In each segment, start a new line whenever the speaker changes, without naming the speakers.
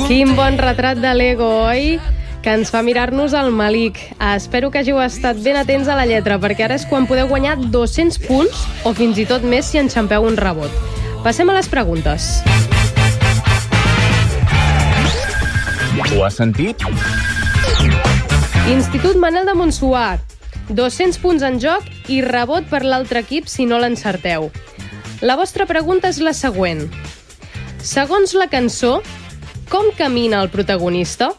Quin bon retrat de l'ego, oi? Que ens fa mirar-nos al malic. Espero que hàgiu estat ben atents a la lletra, perquè ara és quan podeu guanyar 200 punts o fins i tot més si enxampeu un rebot. Passem a les preguntes.
Ho has sentit?
Institut Manel de Montsuar. 200 punts en joc i rebot per l'altre equip si no l'encerteu. La vostra pregunta és la següent. Segons la cançó, com camina el protagonista?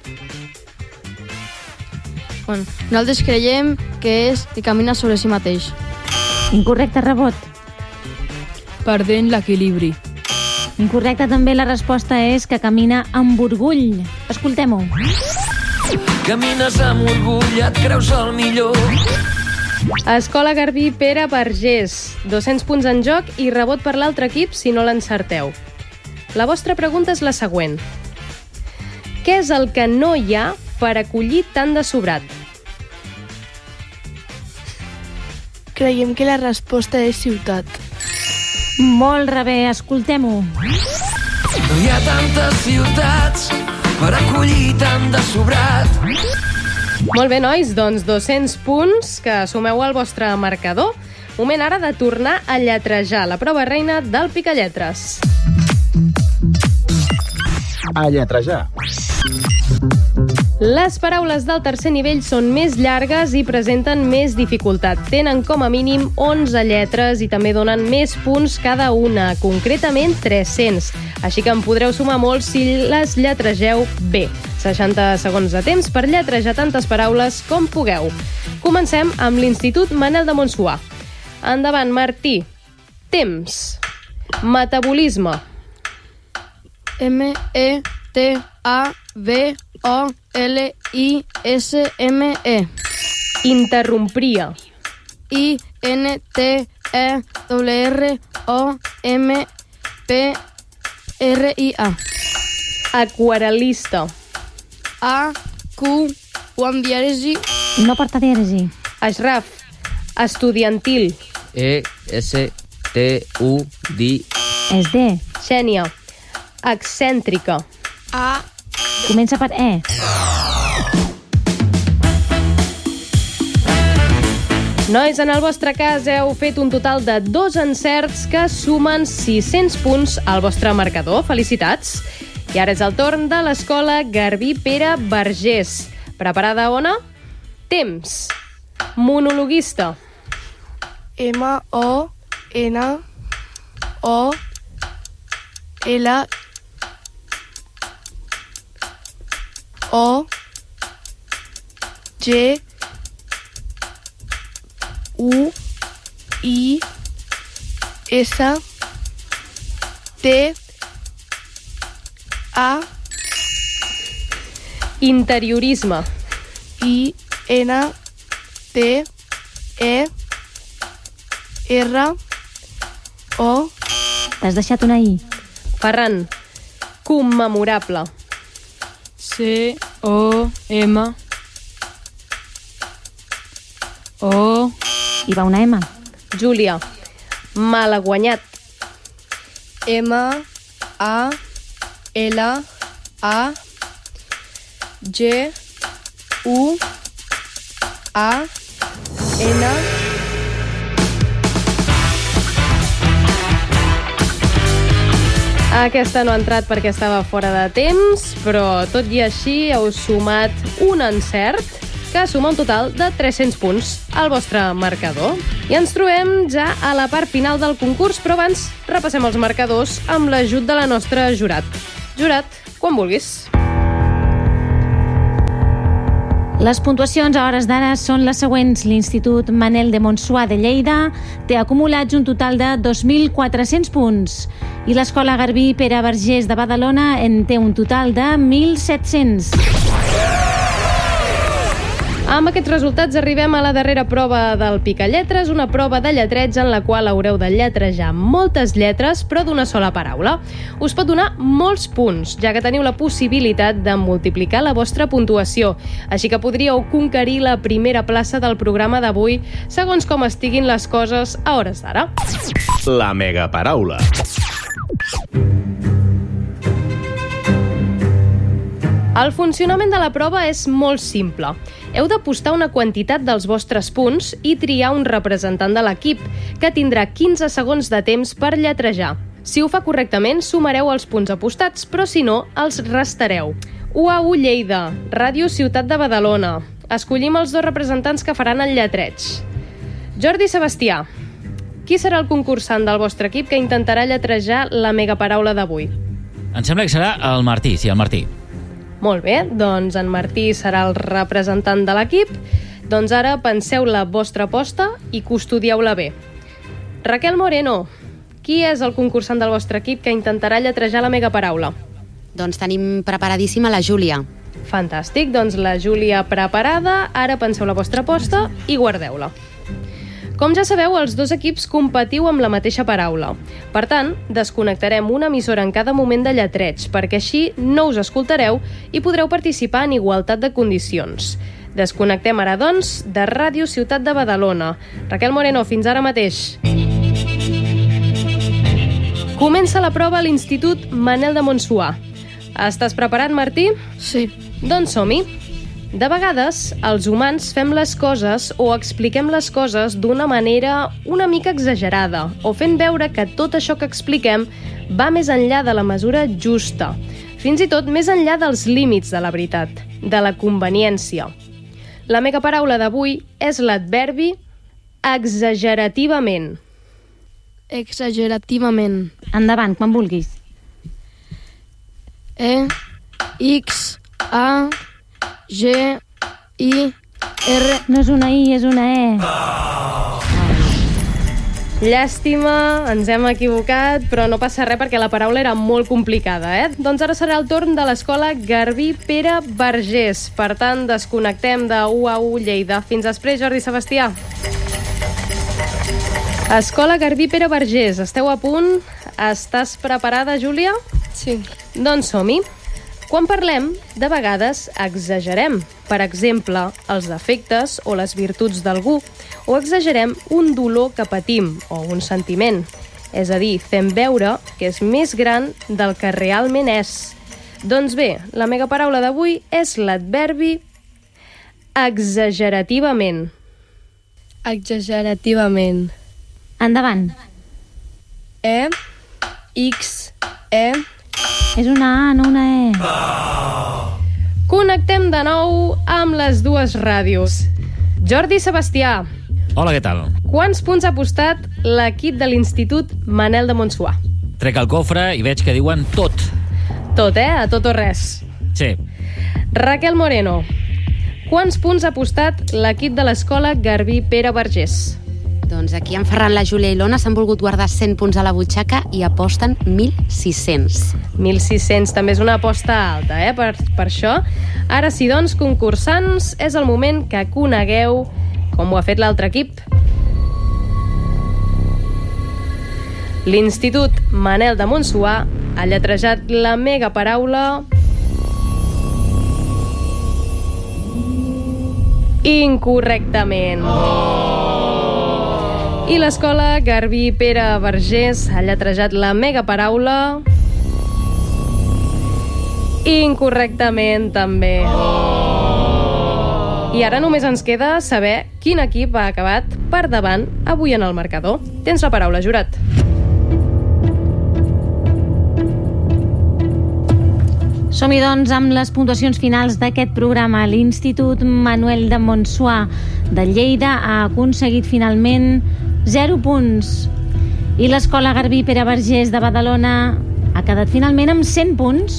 Bueno, nosaltres creiem que és que camina sobre si mateix.
Incorrecte, rebot.
Perdent l'equilibri.
Incorrecte també, la resposta és que camina amb orgull. Escoltem-ho.
Camines amb orgull, et creus el millor.
Escola Garbí Pere Vergés. 200 punts en joc i rebot per l'altre equip si no l'encerteu. La vostra pregunta és la següent. Què és el que no hi ha per acollir tant de sobrat?
Creiem que la resposta és ciutat.
Molt rebé, escoltem-ho.
No hi ha tantes ciutats per acollir tant de sobrat.
Molt bé, nois, doncs 200 punts que sumeu al vostre marcador. Moment ara de tornar a lletrejar la prova reina del Picalletres.
A lletrejar.
Les paraules del tercer nivell són més llargues i presenten més dificultat. Tenen com a mínim 11 lletres i també donen més punts cada una, concretament 300. Així que en podreu sumar molts si les lletregeu bé. 60 segons de temps per lletrejar tantes paraules com pugueu. Comencem amb l'Institut Manel de Montsuar. Endavant, Martí. Temps. Metabolisme.
M-E-T-A-B-O-L-I-S-M-E.
Interrompria.
I-N-T-E-R-R-O-M-P-R-I-A.
Aquarel·lista.
A-Q, amb dièresi.
No porta dièresi.
Ashraf. Estudiantil.
E-S-T-U-D.
És D.
Xènia. Excèntrica.
A.
Comença per E.
Nois, en el vostre cas heu fet un total de 2 encerts que sumen 600 punts al vostre marcador. Felicitats! I ara és el torn de l'Escola Garbí Pere Vergés. Preparada, Ona? Temps. Monologuista.
M-O-N-O-L-G-U-I-S-T-A.
Interiorisme.
I-N-T-E-R-O.
T'has deixat una I.
Ferran. Commemorable.
C-O-M-O.
Hi va una M.
Júlia. Malaguanyat.
M-A-L-A-G-U-A-N.
Aquesta no ha entrat perquè estava fora de temps, però tot i així heu sumat un encert que suma un total de 300 punts al vostre marcador. I ens trobem ja a la part final del concurs, però abans repassem els marcadors amb l'ajut de la nostra Jurat. Jurat, quan vulguis.
Les puntuacions a hores d'ara són les següents. L'Institut Manel de Montsuar de Lleida té acumulats un total de 2.400 punts i l'Escola Garbí Pere Vergés de Badalona en té un total de 1.700.
Amb aquests resultats arribem a la darrera prova del Picalletres, una prova de lletreig en la qual haureu de lletrejar moltes lletres, però d'una sola paraula. Us pot donar molts punts, ja que teniu la possibilitat de multiplicar la vostra puntuació, així que podríeu conquerir la primera plaça del programa d'avui, segons com estiguin les coses a hores d'ara.
La megaparaula.
El funcionament de la prova és molt simple. Heu d'apostar una quantitat dels vostres punts i triar un representant de l'equip, que tindrà 15 segons de temps per lletrejar. Si ho fa correctament, sumareu els punts apostats, però si no, els restareu. UAU Lleida, Ràdio Ciutat de Badalona. Escollim els 2 representants que faran el lletreig. Jordi Sebastià, qui serà el concursant del vostre equip que intentarà lletrejar la megaparaula d'avui?
Em sembla que serà el Martí, sí, el Martí.
Molt bé, doncs en Martí serà el representant de l'equip. Doncs ara penseu la vostra aposta i custodieu-la bé. Raquel Moreno, qui és el concursant del vostre equip que intentarà lletrejar la megaparaula?
Doncs tenim preparadíssima la Júlia.
Fantàstic, doncs la Júlia preparada. Ara penseu la vostra aposta i guardeu-la. Com ja sabeu, els 2 equips competiu amb la mateixa paraula. Per tant, desconnectarem una emissora en cada moment de lletreig, perquè així no us escoltareu i podreu participar en igualtat de condicions. Desconnectem ara, doncs, de Ràdio Ciutat de Badalona. Raquel Moreno, fins ara mateix. Comença la prova a l'Institut Manel de Montsuà. Estàs preparat, Martí?
Sí.
Doncs som-hi. De vegades, els humans fem les coses o expliquem les coses d'una manera una mica exagerada o fent veure que tot això que expliquem va més enllà de la mesura justa, fins i tot més enllà dels límits de la veritat, de la conveniència. La megaparaula d'avui és l'adverbi exagerativament.
Exagerativament.
Endavant, quan vulguis.
E-X-A-G-I-R...
No és una I, és una E.
Llàstima, ens hem equivocat, però no passa res perquè la paraula era molt complicada, Doncs ara serà el torn de l'escola Garbí Pere Vergés. Per tant, desconnectem de UAU Lleida. Fins després, Jordi Sebastià. Escola Garbí Pere Vergés, esteu a punt? Estàs preparada, Júlia?
Sí.
Doncs som-hi. Quan parlem, de vegades exagerem, per exemple, els defectes o les virtuts d'algú, o exagerem un dolor que patim o un sentiment. És a dir, fem veure que és més gran del que realment és. Doncs bé, la megaparaula d'avui és l'adverbi exagerativament.
Exagerativament.
Endavant.
E-X-E...
És una A, no una E.
Connectem de nou amb les 2 ràdios. Jordi Sebastià.
Hola, què tal?
Quants punts ha apostat l'equip de l'Institut Manel de Montsuà?
Trec el cofre i veig que diuen tot.
Tot, a tot o res.
Sí.
Raquel Moreno. Quants punts ha apostat l'equip de l'escola Garbí Pere Vergés?
Doncs aquí en Ferran, la Júlia i l'Ona s'han volgut guardar 100 punts a la butxaca i aposten 1.600.
1.600 també és una aposta alta, per això. Ara sí, doncs, concursants, és el moment que conegueu com ho ha fet l'altre equip. L'Institut Manel de Montsuà ha lletrejat la megaparaula incorrectament. I l'escola Garbí Pere Vergés ha lletrejat la megaparaula incorrectament també. I ara només ens queda saber quin equip ha acabat per davant avui en el marcador. Tens la paraula, jurat.
Som-hi, doncs, amb les puntuacions finals d'aquest programa. L'Institut Manuel de Montsuà de Lleida ha aconseguit finalment 0 punts. I l'escola Garbí Pere Vergés de Badalona ha quedat finalment amb 100 punts.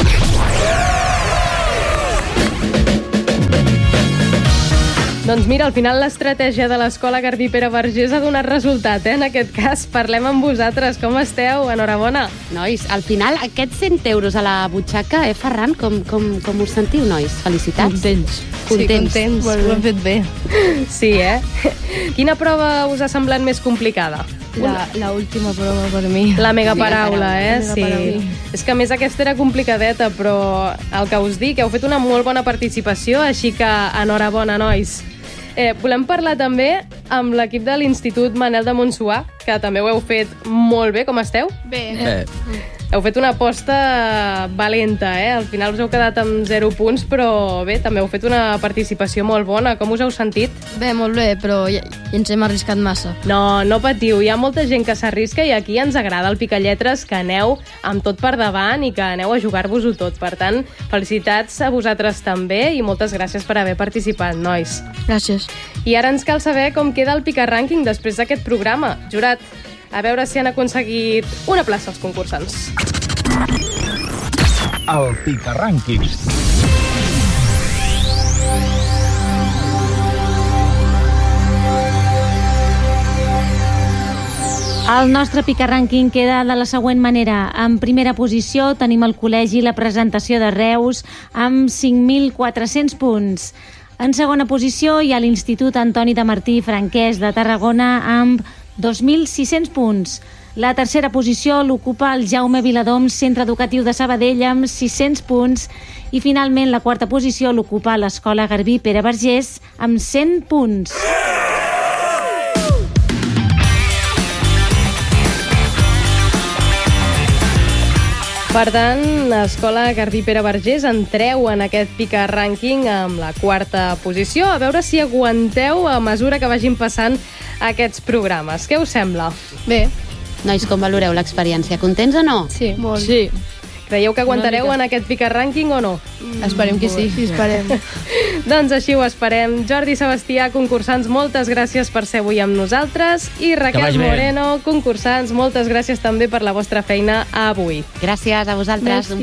Doncs mira, al final l'estratègia de l'escola Garbí Pere Vergés ha donat resultat, En aquest cas, parlem amb vosaltres. Com esteu? Enhorabona.
Nois, al final, aquests 100 euros a la butxaca, Ferran, com us sentiu, nois? Felicitats.
Contents.
Sí, contents.
Ho hem fet bé.
Sí, Quina prova us ha semblat més complicada?
La última prova per mi.
La megaparaula,
Sí.
És que a més aquesta era complicadeta, però el que us dic, heu fet una molt bona participació, així que enhorabona, nois. Volem parlar també amb l'equip de l'Institut Manel de Montsuà, que també ho heu fet molt bé. Com esteu?
Bé.
Heu fet una aposta valenta, Al final us heu quedat amb 0 punts, però bé, també heu fet una participació molt bona. Com us heu sentit?
Bé, molt bé, però ja ens hem arriscat massa.
No patiu, hi ha molta gent que s'arrisca i aquí ens agrada el Picalletres, que aneu amb tot per davant i que aneu a jugar-vos-ho tot. Per tant, felicitats a vosaltres també i moltes gràcies per haver participat, nois.
Gràcies.
I ara ens cal saber com queda el Picarrànquing després d'aquest programa. Jurat, a veure si han aconseguit una plaça els concursants.
El Picarrànquing.
El nostre Picarrànquing queda de la següent manera. En primera posició tenim el Col·legi La Presentació de Reus amb 5.400 punts. En segona posició hi ha l'Institut Antoni de Martí Franquès de Tarragona amb 2.600 punts. La tercera posició l'ocupa el Jaume Viladoms Centre Educatiu de Sabadell amb 600 punts i finalment la quarta posició l'ocupa l'Escola Garbí Pere Vergés amb 100 punts.
Per tant, Escola Garbí Pere Vergés, entreu en aquest Picarrànquing amb la quarta posició. A veure si aguanteu a mesura que vagin passant aquests programes. Què us sembla?
Bé.
Nois, com valoreu l'experiència? Contents o no?
Sí.
Molt.
Sí.
Creieu que aguantareu en aquest Picarrànquing o no?
Esperem que sí.
Sí, esperem.
Doncs així ho esperem. Jordi Sebastià, concursants, moltes gràcies per ser avui amb nosaltres. I Raquel Moreno, concursants, moltes gràcies també per la vostra feina avui.
Gràcies a vosaltres.
Merci.